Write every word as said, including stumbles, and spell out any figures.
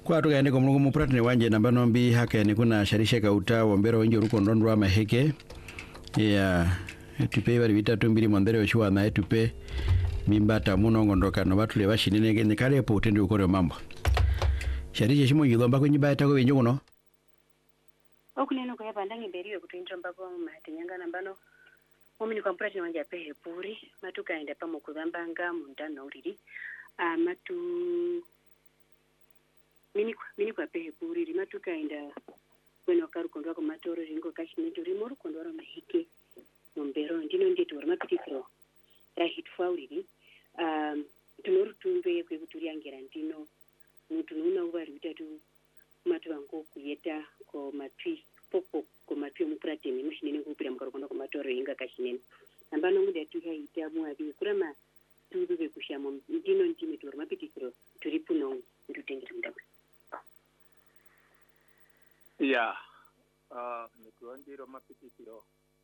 kwa tukaende ko mulungu mupratine wanje namba nombi haka ni kuna sharisha kauta wombero wenje ruko ndondwa maheke ya tupe bari bitatu mbiri mondere oshwa na tupe mimbata muno ngondoka no batule bashinene ngene kale po utende ukore mambo sharisha shimo yilomba ko nyibata ko benyo kuno okuneno ko yabandange beriwe kutinjomba ko mahatinyanga nambano omini kwa mpratine wanje apehe puri matukaenda pamukubambanga mundano uriri amatu mini kwa mini kwa pehe puri rimatukaenda kweno karukondwa ko matoro ringo kashinito rimoro kondwa mahike nombero ndino ndito ramapitikiro rahit fauriri um tunorutumbe kwekuturiangira ndino muntu nuna uvari utatu matu vango kuyeta ko matwi popo ko matwi mupratini mushinene kupira mukarukondwa ko matoro ringa kashinene nambano muda tukaita muabi kurama tudu bekushamo ndino ndime to ramapitikiro turipuno ndutengera ndawe. Yeah, uh, nikuandiro mapitikiro